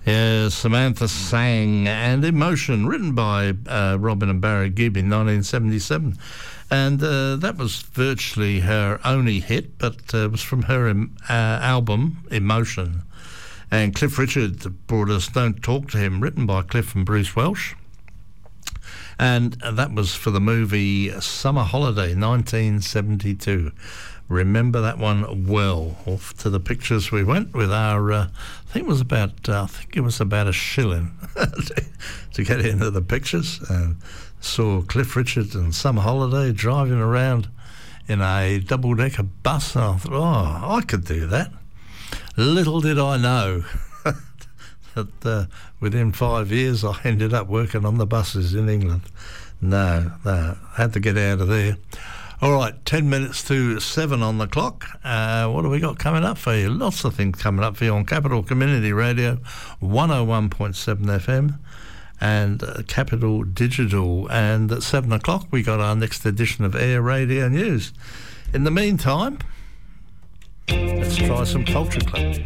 Samantha Sang, and Emotion, written by Robin and Barry Gibb in 1977. And that was virtually her only hit, but it was from her album, Emotion. And Cliff Richard brought us Don't Talk to Him, written by Cliff and Bruce Welsh. And that was for the movie Summer Holiday, 1972. Remember that one well. Off to the pictures we went with our, I think it was about a shilling to get into the pictures. And saw Cliff Richard and Summer Holiday driving around in a double-decker bus. And I thought, oh, I could do that. Little did I know that within 5 years I ended up working on the buses in England. No, had to get out of there. All right, 10 minutes to 7 on the clock. What have we got coming up for you? Lots of things coming up for you on Capital Community Radio, 101.7 FM and Capital Digital. And at 7 o'clock, we got our next edition of Air Radio News. In the meantime, let's try some Culture Club.